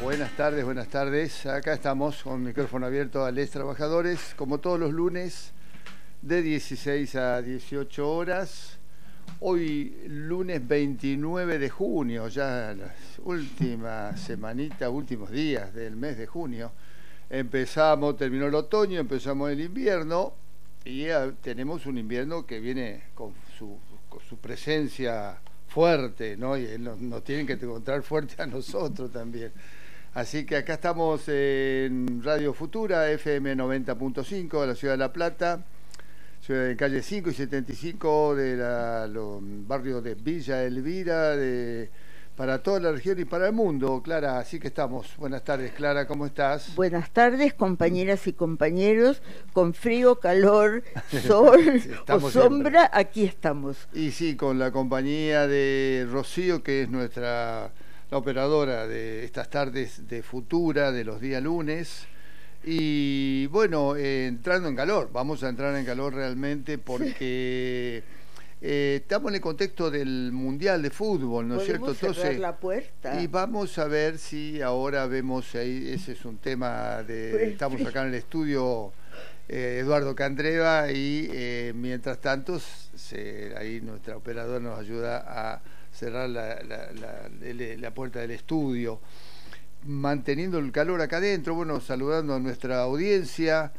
Buenas tardes, buenas tardes. Acá estamos con micrófono abierto a Les Trabajadores, como todos los lunes, de 16 a 18 horas. Hoy, lunes 29 de junio, ya las últimas semanitas, últimos días del mes de junio. Terminó el otoño, empezamos el invierno y ya tenemos un invierno que viene con su presencia fuerte, ¿no? Y nos tienen que encontrar fuerte a nosotros también. Así que acá estamos en Radio Futura, FM 90.5 de la ciudad de La Plata, ciudad de calle 5 y 75 de los barrios de Villa Elvira, para toda la región y para el mundo, Clara. Así que estamos. Buenas tardes, Clara, ¿cómo estás? Buenas tardes, compañeras y compañeros, con frío, calor, sol sí, o sombra, siempre. Aquí estamos. Y sí, con la compañía de Rocío, que es la operadora de estas tardes de Futura, de los días lunes. Y bueno, entrando en calor, vamos a entrar en calor realmente porque estamos en el contexto del Mundial de Fútbol, ¿no es cierto? Entonces, la puerta. Y vamos a ver si ahora vemos ahí, ese es un tema estamos acá en el estudio Eduardo Candreva y mientras tanto ahí nuestra operadora nos ayuda a cerrar la puerta del estudio, manteniendo el calor acá adentro. Bueno, saludando a nuestra audiencia,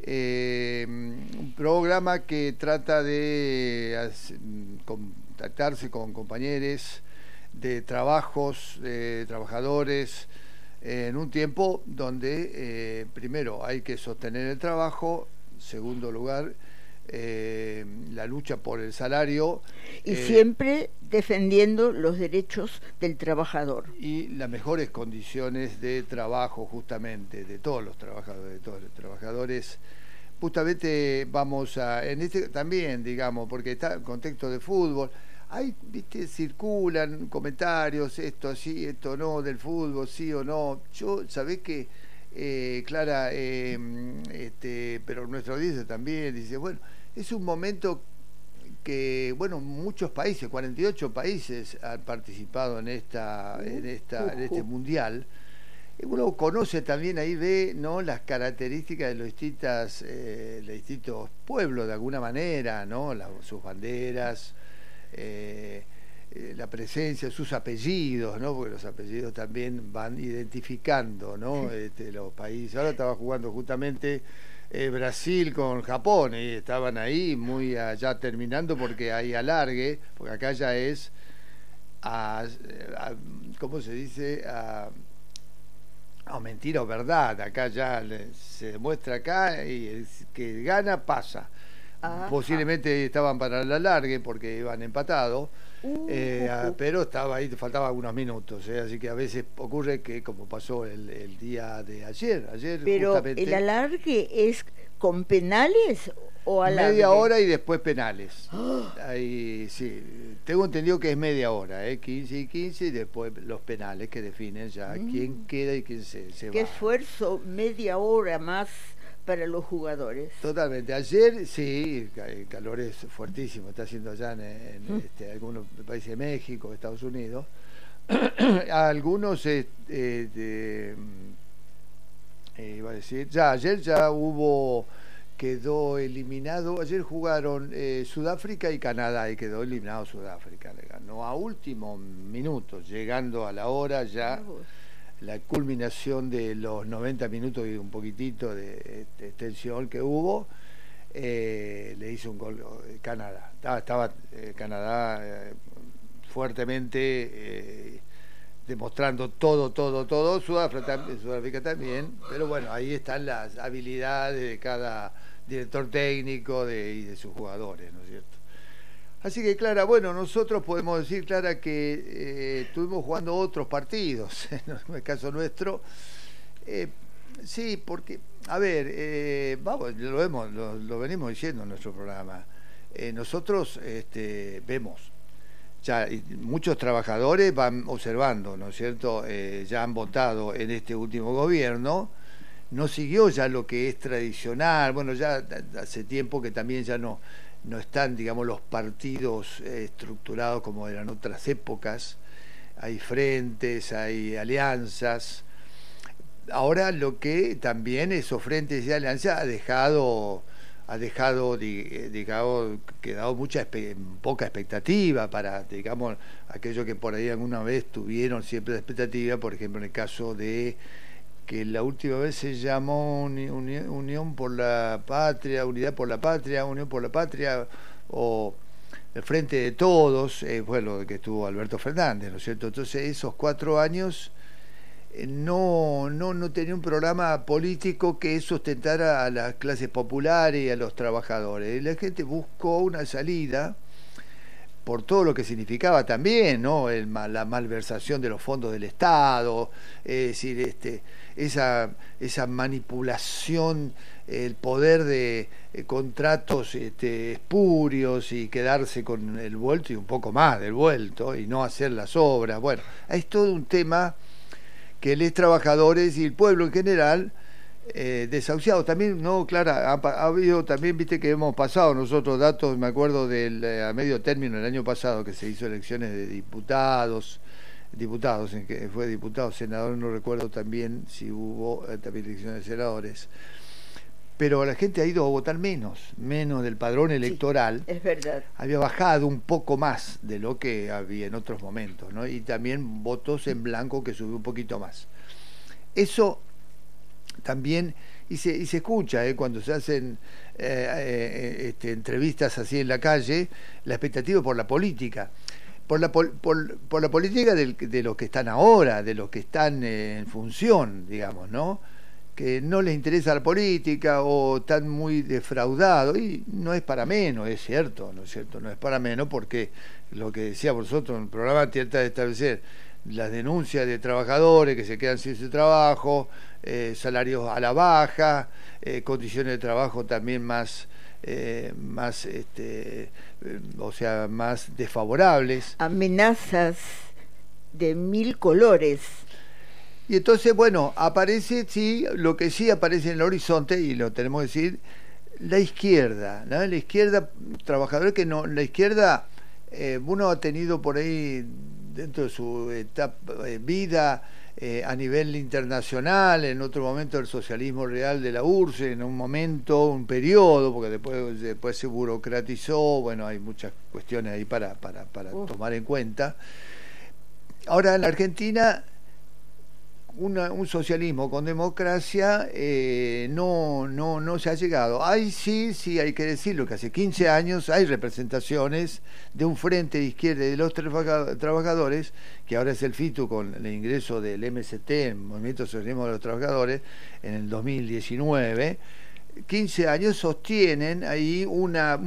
un programa que trata de contactarse con compañeros de trabajos, de trabajadores, en un tiempo donde primero hay que sostener el trabajo, segundo lugar la lucha por el salario y siempre defendiendo los derechos del trabajador y las mejores condiciones de trabajo, justamente de todos los trabajadores. Justamente vamos en este también, digamos, porque está en contexto de fútbol, circulan comentarios, esto sí, esto no, del fútbol, sí o no. Yo, ¿sabés qué? Clara, pero nuestra audiencia también dice, bueno, es un momento que, bueno, muchos países, 48 países han participado en este mundial. Uno conoce también, ahí ve, ¿no?, las características de los distintos pueblos, de alguna manera, ¿no?, sus banderas, la presencia, sus apellidos, ¿no?, porque los apellidos también van identificando, ¿no?, los países. Ahora estaba jugando justamente Brasil con Japón y estaban ahí muy allá terminando porque hay alargue, porque acá ya es ¿cómo se dice? Mentira o verdad, acá ya se demuestra acá y el que gana pasa. Posiblemente estaban para el alargue porque iban empatados, pero estaba ahí, faltaban algunos minutos, así que a veces ocurre que, como pasó el día de ayer pero justamente, ¿el alargue es con penales o alargue? Media hora y después penales. Ahí sí, tengo entendido que es media hora, 15 y 15, y después los penales que definen ya quién queda y quién se va. Qué esfuerzo, media hora más para los jugadores. Totalmente. Ayer sí, el calor es fuertísimo, está haciendo allá en algunos países de México, Estados Unidos. Algunos iba a decir, ayer ya quedó eliminado. Ayer jugaron Sudáfrica y Canadá y quedó eliminado Sudáfrica. Le ganó a último minuto, llegando a la hora ya. La culminación de los 90 minutos y un poquitito de extensión que hubo, le hizo un gol Canadá. Estaba Canadá fuertemente demostrando todo. Sudáfrica también, pero bueno, ahí están las habilidades de cada director técnico y de sus jugadores, ¿no es cierto? Así que, Clara, bueno, nosotros podemos decir, Clara, que estuvimos jugando otros partidos, en el caso nuestro. Sí, porque, a ver, vamos, lo venimos diciendo en nuestro programa. Nosotros vemos, ya muchos trabajadores van observando, ¿no es cierto? Ya han votado en este último gobierno. No siguió ya lo que es tradicional. Bueno, ya hace tiempo que también ya no están, digamos, los partidos estructurados como eran otras épocas. Hay frentes, hay alianzas, ahora lo que también esos frentes de alianza digamos, quedado poca expectativa para, digamos, aquellos que por ahí alguna vez tuvieron siempre la expectativa, por ejemplo, en el caso de que la última vez se llamó Unión por la Patria, Unidad por la Patria, Unión por la Patria, o el Frente de Todos, bueno, que estuvo Alberto Fernández, ¿no es cierto? Entonces, esos 4 años no tenía un programa político que sustentara a las clases populares y a los trabajadores. Y la gente buscó una salida por todo lo que significaba también, ¿no? La malversación de los fondos del Estado, es decir, esa manipulación, el poder de contratos espurios y quedarse con el vuelto y un poco más del vuelto y no hacer las obras. Bueno, es todo un tema que los trabajadores y el pueblo en general desahuciados. También, no, Clara, ha habido también, viste que hemos pasado nosotros datos, me acuerdo a medio término el año pasado que se hizo elecciones de diputados, en que fue diputado, senador, no recuerdo también si hubo también elecciones de senadores. Pero la gente ha ido a votar menos del padrón electoral. Sí, es verdad. Había bajado un poco más de lo que había en otros momentos, ¿no? Y también votos en blanco, que subió un poquito más. Eso también, y se escucha cuando se hacen entrevistas así en la calle, la expectativa por la política. Por la política de los que están ahora, de los que están en función, digamos, ¿no? Que no les interesa la política o están muy defraudados, y no es para menos, es cierto, ¿no es cierto? No es para menos, porque lo que decíamos nosotros en el programa trata de establecer las denuncias de trabajadores que se quedan sin su trabajo, salarios a la baja, condiciones de trabajo también más desfavorables. Amenazas de 1000 colores. Y entonces, bueno, aparece, sí, lo que sí aparece en el horizonte, y lo tenemos que decir, la izquierda, ¿no? La izquierda trabajadora, que no, la izquierda, uno ha tenido por ahí, dentro de su vida, a nivel internacional, en otro momento el socialismo real de la URSS, en un momento, un periodo, porque después se burocratizó, bueno, hay muchas cuestiones ahí para tomar en cuenta. Ahora, en la Argentina, un socialismo con democracia no se ha llegado. Sí, hay que decirlo, que hace 15 años hay representaciones de un frente de izquierda y de los trabajadores, que ahora es el FITU con el ingreso del MST, el Movimiento Socialismo de los Trabajadores, en el 2019. 15 años sostienen ahí una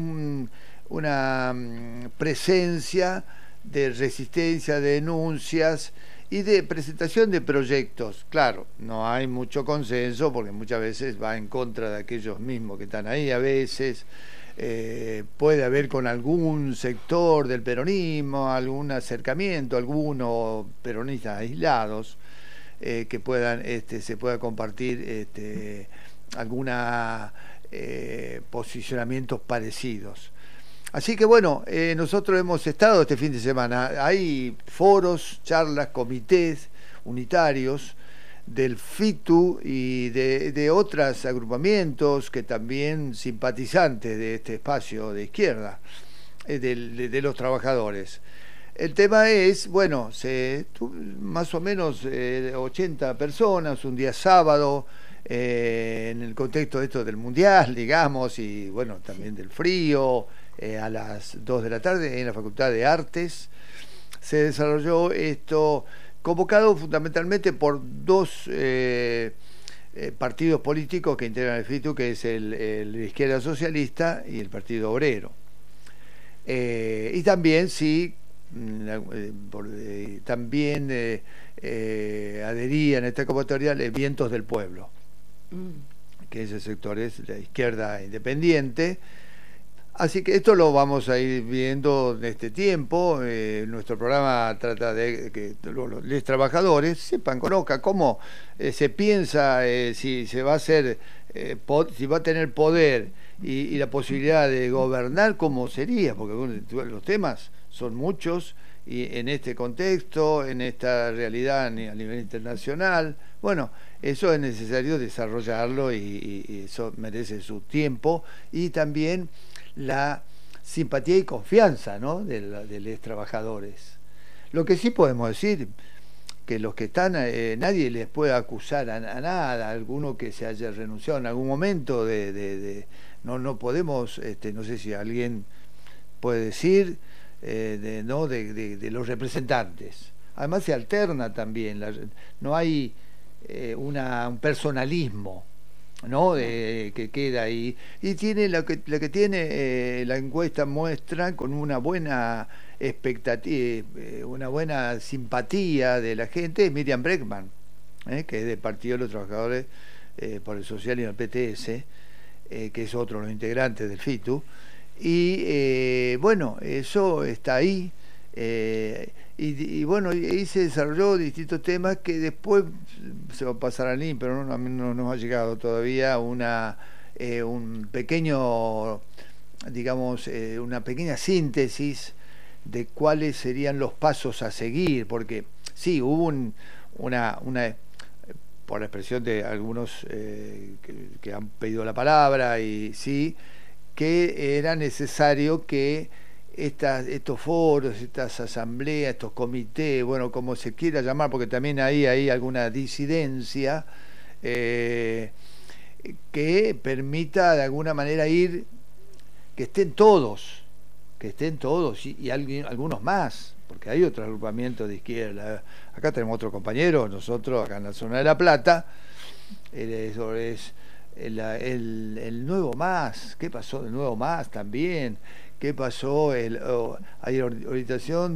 presencia de resistencia, de denuncias y de presentación de proyectos. Claro, no hay mucho consenso, porque muchas veces va en contra de aquellos mismos que están ahí. A veces puede haber con algún sector del peronismo algún acercamiento, algunos peronistas aislados, que puedan se pueda compartir alguna posicionamientos parecidos. Así que bueno, nosotros hemos estado este fin de semana, hay foros, charlas, comités unitarios del FITU y de otros agrupamientos que también simpatizantes de este espacio de izquierda, de los trabajadores. El tema es, bueno, más o menos 80 personas, un día sábado, en el contexto de esto del Mundial, digamos, y bueno, también del frío. A las 2 de la tarde en la Facultad de Artes se desarrolló esto, convocado fundamentalmente por dos partidos políticos que integran el FITU, que es el Izquierda Socialista y el Partido Obrero. Y también, sí, también adherían a esta convocatoria Vientos del Pueblo, que ese sector es la izquierda independiente. Así que esto lo vamos a ir viendo en este tiempo. Nuestro programa trata de que los trabajadores sepan, conozcan cómo se piensa, si se va a hacer, si va a tener poder y la posibilidad de gobernar, cómo sería, porque los temas son muchos y en este contexto, en esta realidad a nivel internacional, bueno, eso es necesario desarrollarlo y eso merece su tiempo y también la simpatía y confianza, ¿no?, de los trabajadores. Lo que sí podemos decir que los que están, nadie les puede acusar a nada, alguno que se haya renunciado en algún momento no podemos, no sé si alguien puede decir, de los representantes. Además se alterna también, no hay un personalismo, ¿no?, que queda ahí, y tiene lo que tiene, la encuesta muestra con una buena expectativa, una buena simpatía de la gente, Miriam Bregman, que es del Partido de los Trabajadores por el Socialismo, el PTS, que es otro de los integrantes del FITU, y bueno, eso está ahí, y bueno, ahí se desarrolló distintos temas que después se va a pasar al link, pero no nos ha llegado todavía un pequeño, digamos, una pequeña síntesis de cuáles serían los pasos a seguir, porque sí, hubo una por la expresión de algunos que han pedido la palabra, y sí, que era necesario que estos foros, estas asambleas, estos comités, bueno, como se quiera llamar, porque también ahí hay alguna disidencia, que permita de alguna manera que estén todos y algunos más, porque hay otro agrupamiento de izquierda. Acá tenemos otro compañero, nosotros acá en la zona de La Plata, es el Nuevo Más. ¿Qué pasó del Nuevo Más también? ¿Qué pasó? Hay orientación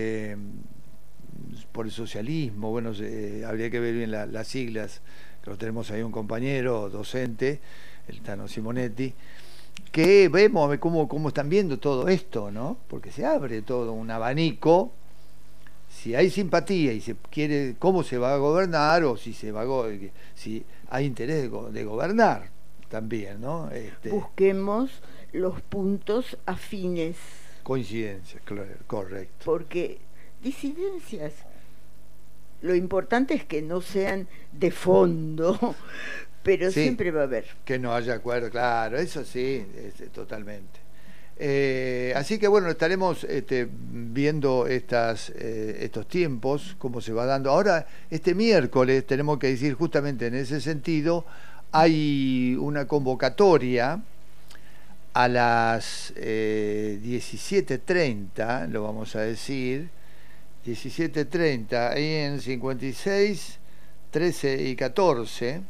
por el socialismo, bueno, habría que ver bien las siglas, que lo tenemos ahí un compañero docente, el Tano Simonetti, que vemos cómo están viendo todo esto, ¿no? Porque se abre todo un abanico, si hay simpatía y se quiere cómo se va a gobernar, o si si hay interés de gobernar también, ¿no? Busquemos los puntos afines. Coincidencias, correcto. Porque disidencias, lo importante es que no sean de fondo, pero sí, siempre va a haber. Que no haya acuerdo, claro, eso sí, totalmente. Así que bueno, estaremos viendo estos tiempos, cómo se va dando. Ahora, este miércoles, tenemos que decir justamente en ese sentido, hay una convocatoria a las 17:30, lo vamos a decir, 17:30, ahí en 56, 13 y 14.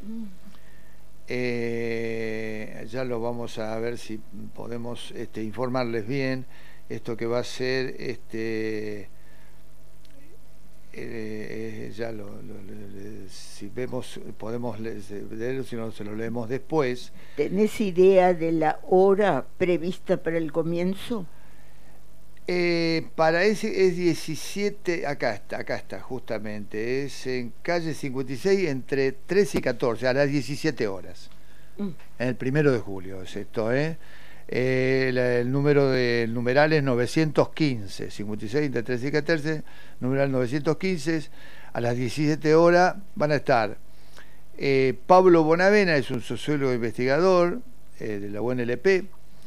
Ya lo vamos a ver si podemos informarles bien esto que va a ser ya si vemos podemos leerlo, si no se lo leemos después. ¿Tenés idea de la hora prevista para el comienzo? Para ese es 17, acá está justamente, es en calle 56 entre 13 y 14, a las 17 horas, en el 1 de julio es esto, el numeral es 915, 56 entre 13 y 14, numeral 915, a las 17 horas van a estar Pablo Bonavena, es un sociólogo investigador de la UNLP,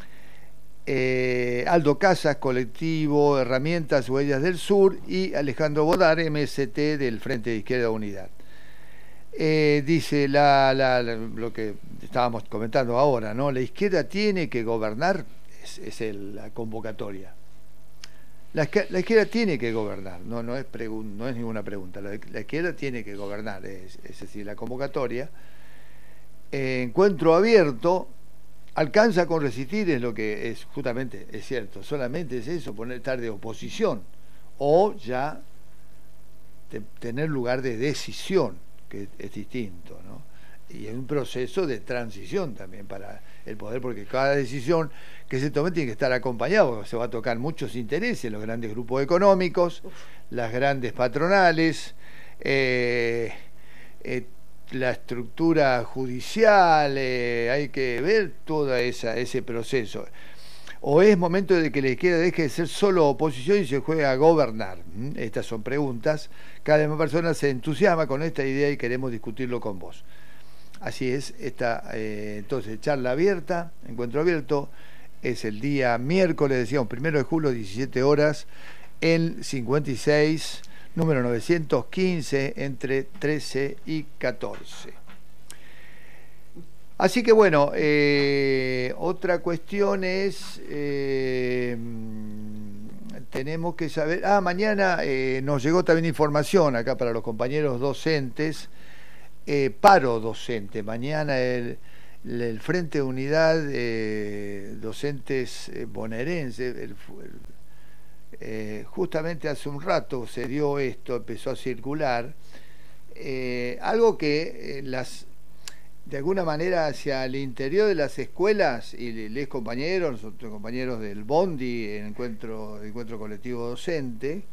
Aldo Casas, colectivo Herramientas Huellas del Sur, y Alejandro Bodar, MST del Frente de Izquierda Unidad. Dice lo que estábamos comentando ahora, ¿no? La izquierda tiene que gobernar, es la convocatoria. La izquierda tiene que gobernar, no es ninguna pregunta. La izquierda tiene que gobernar, es decir, la convocatoria. Encuentro abierto. Alcanza con resistir, es lo que es, justamente, es cierto, solamente es eso, estar de oposición, o ya tener lugar de decisión, que es distinto, ¿no? Y es un proceso de transición también para el poder, porque cada decisión que se tome tiene que estar acompañado, porque se va a tocar muchos intereses, los grandes grupos económicos, las grandes patronales, la estructura judicial, hay que ver todo ese proceso. ¿O es momento de que la izquierda deje de ser solo oposición y se juegue a gobernar? Estas son preguntas. Cada vez más personas se entusiasma con esta idea y queremos discutirlo con vos. Así es, entonces, charla abierta, encuentro abierto, es el día miércoles, decíamos, 1 de julio, 17 horas, en 56, número 915, entre 13 y 14. Así que bueno, otra cuestión es, tenemos que saber, mañana nos llegó también información acá para los compañeros docentes, paro docente, mañana el Frente de Unidad Docentes Bonaerense, justamente hace un rato se dio esto, empezó a circular, algo que de alguna manera hacia el interior de las escuelas y les compañeros, nosotros compañeros del Bondi, el encuentro colectivo docente,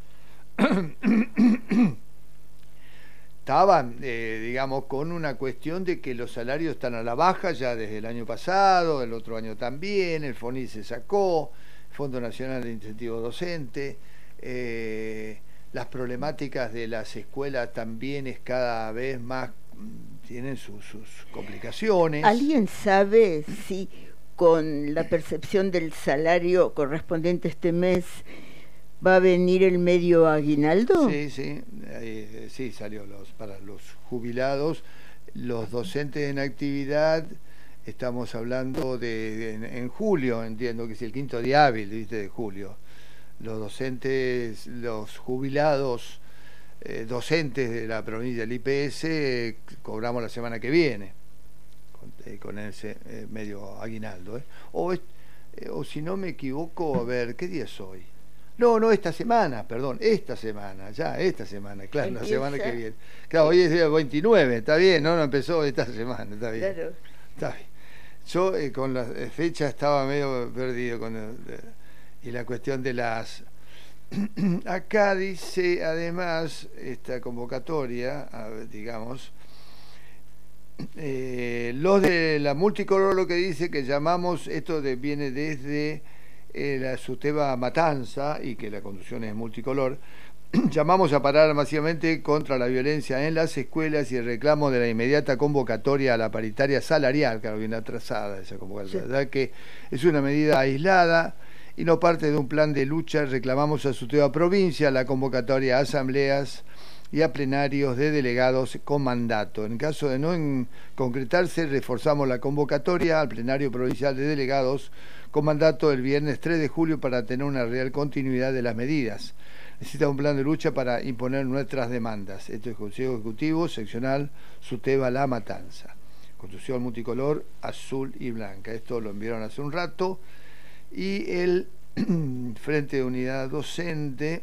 estaban, digamos, con una cuestión de que los salarios están a la baja ya desde el año pasado, el otro año también, el FONI se sacó, Fondo Nacional de Incentivo Docente, las problemáticas de las escuelas también es cada vez más, tienen sus complicaciones. ¿Alguien sabe si con la percepción del salario correspondiente este mes va a venir el medio aguinaldo? Sí, salió para los jubilados, los docentes en actividad, estamos hablando en julio, entiendo que es el 5º día hábil, ¿viste? De julio. Los docentes, los jubilados docentes de la provincia del IPS cobramos la semana que viene con ese medio aguinaldo. O si no me equivoco, a ver, ¿qué día es hoy? No, esta semana, esta semana, claro, ¿empieza? La semana que viene. Claro, hoy es día 29, está bien, no empezó esta semana, está bien. Claro. Está bien. Yo con la fecha estaba medio perdido y la cuestión de las... Acá dice, además, esta convocatoria, digamos, los de la multicolor, lo que dice que llamamos, viene desde la SUTEBA Matanza, y que la conducción es multicolor, llamamos a parar masivamente contra la violencia en las escuelas y el reclamo de la inmediata convocatoria a la paritaria salarial, claro, viene atrasada esa convocatoria, sí. ¿Verdad? Que es una medida aislada y no parte de un plan de lucha. Reclamamos a SUTEBA Provincia la convocatoria a asambleas y a plenarios de delegados con mandato. En caso de no concretarse, reforzamos la convocatoria al plenario provincial de delegados con mandato el viernes 3 de julio para tener una real continuidad de las medidas. Necesita un plan de lucha para imponer nuestras demandas. Esto es Consejo Ejecutivo Seccional SUTEBA La Matanza. Construcción multicolor azul y blanca. Esto lo enviaron hace un rato. Y el Frente de Unidad Docente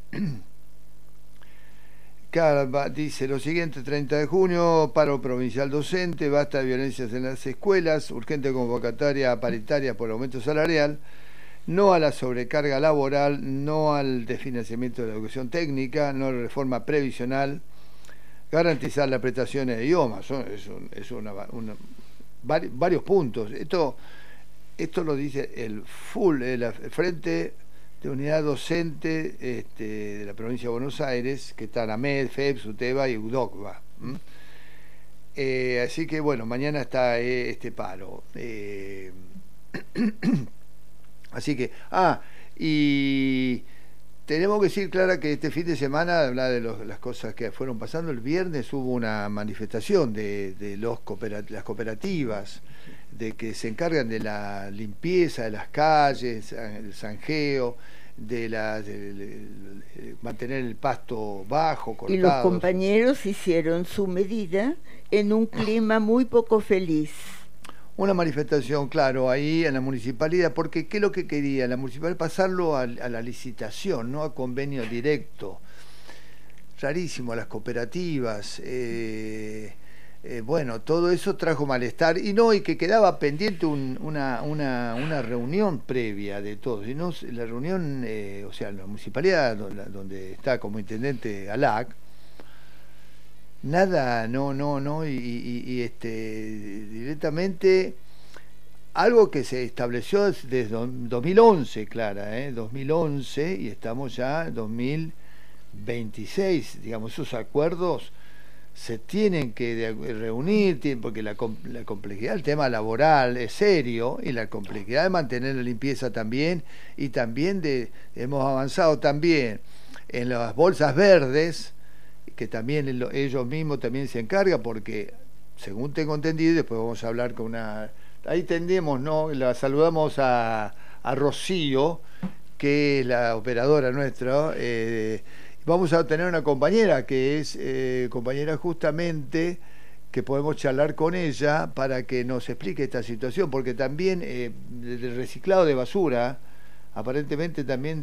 dice lo siguiente: 30 de junio, paro provincial docente, basta de violencias en las escuelas, urgente convocatoria paritaria por aumento salarial, no a la sobrecarga laboral, no al desfinanciamiento de la educación técnica, no a la reforma previsional, garantizar la prestación de idiomas. Varios puntos. Esto lo dice el Frente de Unidad Docente de la provincia de Buenos Aires, que está AMED, FEB, SUTEBA y UDOCBA. Así que bueno, mañana está este paro. Así que, y tenemos que decir, Clara, que este fin de semana, hablar de las cosas que fueron pasando, el viernes hubo una manifestación de las cooperativas, de que se encargan de la limpieza de las calles, el zanjeo, de mantener el pasto bajo, cortado. Y los compañeros hicieron su medida en un clima muy poco feliz. Una manifestación, claro, ahí en la municipalidad, porque ¿qué es lo que quería la municipalidad? Pasarlo a la licitación, no a convenio directo. Rarísimo, a las cooperativas. Bueno, todo eso trajo malestar y que quedaba pendiente una reunión previa de todos. Y no, la reunión, o sea, en la municipalidad donde está como intendente ALAC, nada, no, y directamente algo que se estableció desde 2011, Clara, 2011, y estamos ya en 2026, digamos, esos acuerdos se tienen que reunir, porque la complejidad del tema laboral es serio, y la complejidad de mantener la limpieza también, y también hemos avanzado también en las bolsas verdes, que también ellos mismos también se encargan, porque según tengo entendido, y después vamos a hablar con ahí tendemos, ¿no? La saludamos a Rocío, que es la operadora nuestra. Vamos a tener una compañera que es compañera justamente, que podemos charlar con ella para que nos explique esta situación, porque también el reciclado de basura, aparentemente también